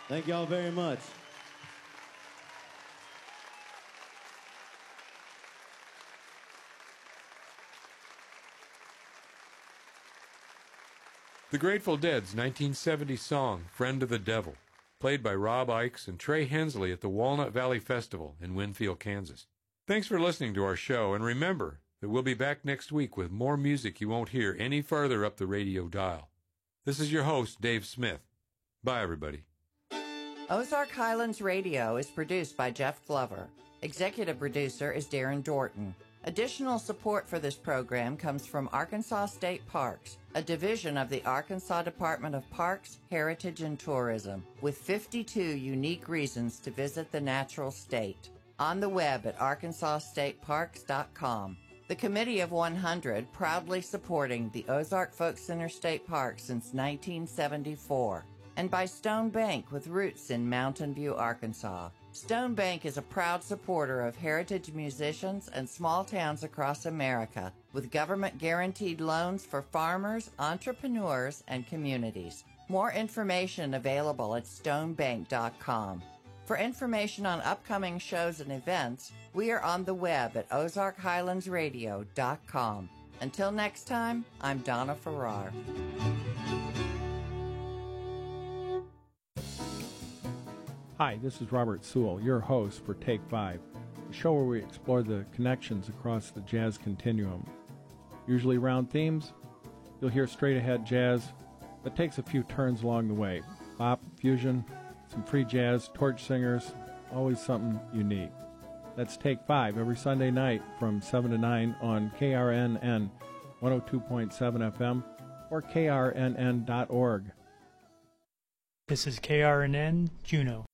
Thank y'all very much. The Grateful Dead's 1970 song, Friend of the Devil, played by Rob Ickes and Trey Hensley at the Walnut Valley Festival in Winfield, Kansas. Thanks for listening to our show, and remember that we'll be back next week with more music you won't hear any farther up the radio dial. This is your host, Dave Smith. Bye, everybody. Ozark Highlands Radio is produced by Jeff Glover. Executive producer is Darren Dorton. Additional support for this program comes from Arkansas State Parks, a division of the Arkansas Department of Parks, Heritage, and Tourism, with 52 unique reasons to visit the natural state. On the web at arkansasstateparks.com. The Committee of 100 proudly supporting the Ozark Folk Center State Park since 1974. And by Stone Bank with roots in Mountain View, Arkansas. Stone Bank is a proud supporter of heritage musicians and small towns across America with government-guaranteed loans for farmers, entrepreneurs, and communities. More information available at stonebank.com. For information on upcoming shows and events, we are on the web at ozarkhighlandsradio.com. Until next time, I'm Donna Farrar. Hi, this is Robert Sewell, your host for Take 5, a show where we explore the connections across the jazz continuum. Usually around themes, you'll hear straight-ahead jazz that takes a few turns along the way. Bop, fusion, some free jazz, torch singers, always something unique. That's Take 5 every Sunday night from 7 to 9 on KRNN 102.7 FM or krnn.org. This is KRNN Juneau.